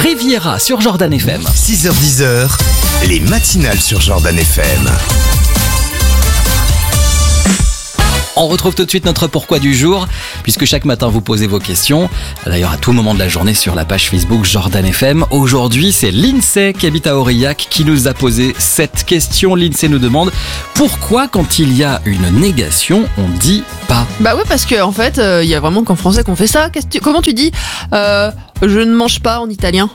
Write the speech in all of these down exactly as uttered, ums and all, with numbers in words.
Riviera sur Jordan F M. six heures dix, les matinales sur Jordan F M. On retrouve tout de suite notre pourquoi du jour, puisque chaque matin vous posez vos questions. D'ailleurs, à tout moment de la journée sur la page Facebook Jordan F M. Aujourd'hui, c'est Lindsay qui habite à Aurillac qui nous a posé cette question. Lindsay nous demande pourquoi, quand il y a une négation, on dit pas. Bah ouais, parce qu'en en fait, il euh, y a vraiment qu'en français qu'on fait ça. Qu'est-ce que tu... Comment tu dis euh, je ne mange pas en italien?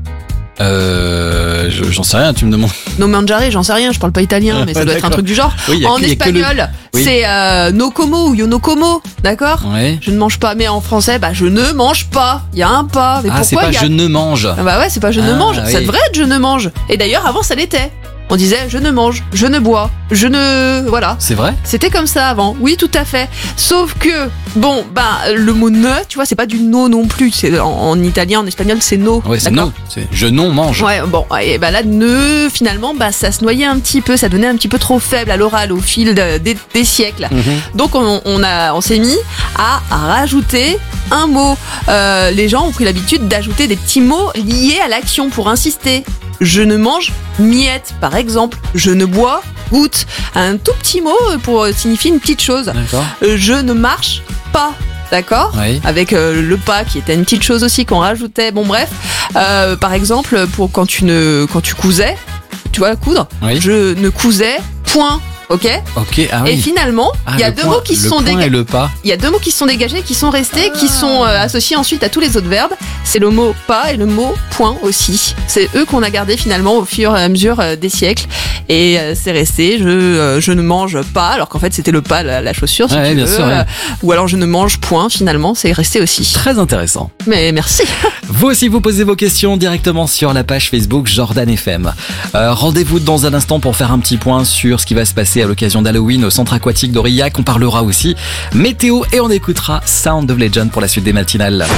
Euh, je, j'en sais rien, tu me demandes. No mangiare, j'en sais rien, je parle pas italien, mais ça doit être un truc du genre. Oui, a, en espagnol, le... oui. c'est euh, no como ou yo no como, d'accord? Oui. Je ne mange pas, mais en français, bah je ne mange pas. Il y a un pas. Mais ah, pourquoi c'est pas y a... je ne mange. Ah bah ouais, c'est pas je ah, ne mange. Oui. Ça devrait être je ne mange. Et d'ailleurs, avant, ça l'était. On disait je ne mange, je ne bois, je ne... Voilà. C'est vrai? C'était comme ça avant, oui tout à fait. Sauf que, bon, bah le mot ne, tu vois, c'est pas du no non plus. C'est en, en italien, en espagnol, c'est no. Ouais, c'est no. C'est je non mange. Ouais, bon, et bah là, ne, finalement, bah ça se noyait un petit peu, ça devenait un petit peu trop faible à l'oral au fil de, des, des siècles. Mm-hmm. Donc on, on, a, on s'est mis à, à rajouter un mot. Euh, les gens ont pris l'habitude d'ajouter des petits mots liés à l'action pour insister. Je ne mange miette, par exemple. Je ne bois goutte. Un tout petit mot pour signifier une petite chose. D'accord. Je ne marche pas. D'accord ? Oui. Avec euh, le pas qui était une petite chose aussi qu'on rajoutait. Bon bref, euh, par exemple, pour quand tu ne quand tu cousais, tu vois coudre. Oui. Je ne cousais point. Ok. Ok. Ah oui. Et finalement, il ah, y a le deux point, mots qui se sont dégagés. Le pas. Il y a deux mots qui se sont dégagés, qui sont restés, ah. qui sont euh, associés ensuite à tous les autres verbes. C'est le mot pas et le mot point aussi. C'est eux qu'on a gardé finalement au fur et à mesure euh, des siècles. Et euh, c'est resté. Je euh, je ne mange pas, alors qu'en fait c'était le pas, la, la chaussure. Si ouais, tu bien veux, sûr. Euh, ouais. Ou alors je ne mange point. Finalement, c'est resté aussi. Très intéressant. Mais merci. Vous aussi, vous posez vos questions directement sur la page Facebook Jordan F M. Euh, rendez-vous dans un instant pour faire un petit point sur ce qui va se passer à l'occasion d'Halloween au centre aquatique d'Aurillac. On parlera aussi météo et on écoutera Sound of Legend pour la suite des matinales.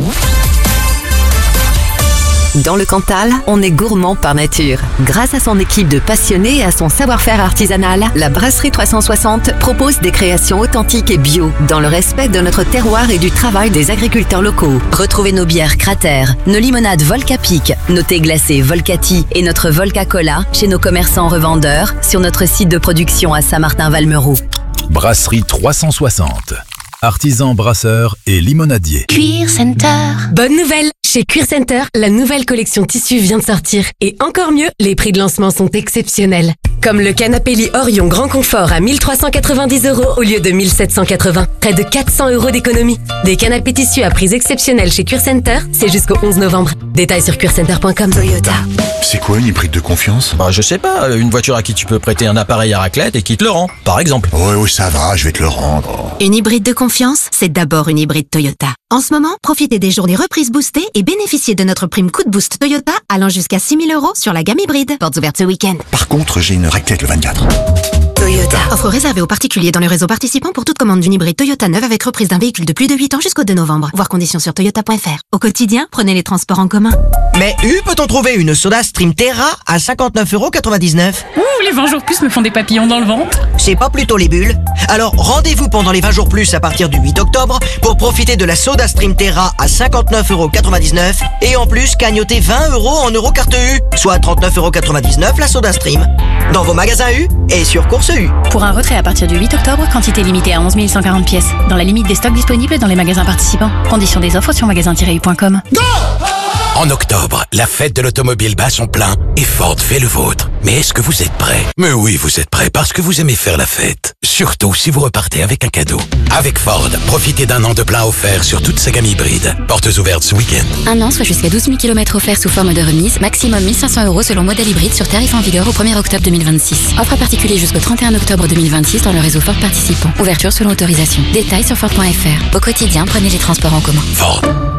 Dans le Cantal, on est gourmand par nature. Grâce à son équipe de passionnés et à son savoir-faire artisanal, la Brasserie trois cent soixante propose des créations authentiques et bio, dans le respect de notre terroir et du travail des agriculteurs locaux. Retrouvez nos bières Cratère, nos limonades Volca Peak, nos thés glacés Volcati et notre Volca Cola chez nos commerçants revendeurs sur notre site de production à Saint-Martin-Valmeroux. Brasserie trois cent soixante. Artisan brasseur et limonadier. Cuir Center. Bonne nouvelle! Chez Cuir Center, la nouvelle collection tissu vient de sortir. Et encore mieux, les prix de lancement sont exceptionnels. Comme le canapé lit Orion Grand Confort à mille trois cent quatre-vingt-dix euros au lieu de mille sept cent quatre-vingts. Près de quatre cents euros d'économie. Des canapés tissus à prix exceptionnels chez Cuir Center, c'est jusqu'au onze novembre. Détails sur cuir center point com. Toyota. C'est quoi une hybride de confiance? Bah je sais pas, une voiture à qui tu peux prêter un appareil à raclette et qui te le rend, par exemple. Oui, oui, ça va, je vais te le rendre. Une hybride de confiance, c'est d'abord une hybride Toyota. En ce moment, profitez des journées reprises boostées et bénéficiez de notre prime coup de boost Toyota allant jusqu'à six mille euros sur la gamme hybride. Portes ouvertes ce week-end. Par contre, j'ai une raclette le vingt-quatre. Toyota. Offre réservée aux particuliers dans le réseau participant pour toute commande d'une hybride Toyota neuve avec reprise d'un véhicule de plus de huit ans jusqu'au deux novembre. Voir conditions sur toyota point f r. Au quotidien, prenez les transports en commun. Mais U, peut-on trouver une Soda Stream Terra à cinquante-neuf euros quatre-vingt-dix-neuf? Ouh, les vingt jours plus me font des papillons dans le ventre. C'est pas plutôt les bulles? Alors rendez-vous pendant les vingt jours plus à partir du huit octobre pour profiter de la Soda Stream Terra à cinquante-neuf euros quatre-vingt-dix-neuf et en plus cagnoter vingt euros en euro carte U, soit trente-neuf euros quatre-vingt-dix-neuf la Soda Stream. Dans vos magasins U et sur Course U. Pour un retrait à partir du huit octobre, quantité limitée à onze mille cent quarante pièces. Dans la limite des stocks disponibles dans les magasins participants. Conditions des offres sur magasin tiret u point com. En octobre, la fête de l'automobile bat son plein et Ford fait le vôtre. Mais est-ce que vous êtes prêts? Mais oui, vous êtes prêts parce que vous aimez faire la fête. Surtout si vous repartez avec un cadeau. Avec Ford, profitez d'un an de plein offert sur toute sa gamme hybride. Portes ouvertes ce week-end. Un an, soit jusqu'à douze mille kilomètres offerts sous forme de remise. Maximum mille cinq cents euros selon modèle hybride sur tarif en vigueur au premier octobre deux mille vingt-six. Offre à particulier jusqu'au trente et un octobre deux mille vingt-six dans le réseau Ford participant. Ouverture selon autorisation. Détails sur Ford point f r. Au quotidien, prenez les transports en commun. Ford.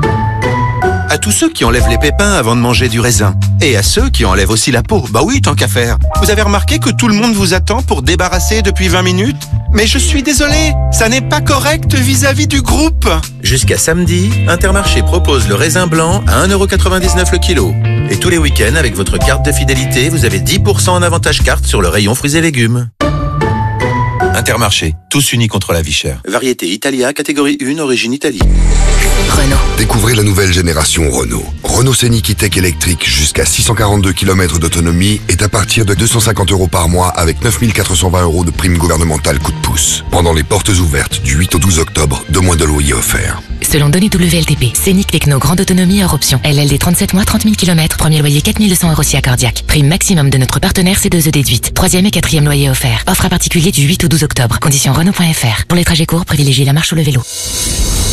À tous ceux qui enlèvent les pépins avant de manger du raisin. Et à ceux qui enlèvent aussi la peau. Bah oui, tant qu'à faire. Vous avez remarqué que tout le monde vous attend pour débarrasser depuis vingt minutes? Mais je suis désolé, ça n'est pas correct vis-à-vis du groupe. Jusqu'à samedi, Intermarché propose le raisin blanc à un euro quatre-vingt-dix-neuf le kilo. Et tous les week-ends, avec votre carte de fidélité, vous avez dix pour cent en avantage carte sur le rayon fruits et légumes. Intermarché, tous unis contre la vie chère. Variété Italia, catégorie un, origine Italie. Renault. Découvrez la nouvelle génération Renault. Renault Scénic E-Tech électrique jusqu'à six cent quarante-deux kilomètres d'autonomie est à partir de deux cent cinquante euros par mois avec neuf mille quatre cent vingt euros de prime gouvernementale coup de pouce. Pendant les portes ouvertes du huit au douze octobre, deux mois de loyer offerts. Selon données W L T P, Scénic Techno grande autonomie hors option. L L D trente-sept mois, trente mille kilomètres, premier loyer quatre mille deux cents euros si accordiaque. Prime maximum de notre partenaire C deux E déduite. Troisième et quatrième loyer offert. Offre à particulier du huit au douze octobre. Conditions Renault point F R. Pour les trajets courts, privilégiez la marche ou le vélo.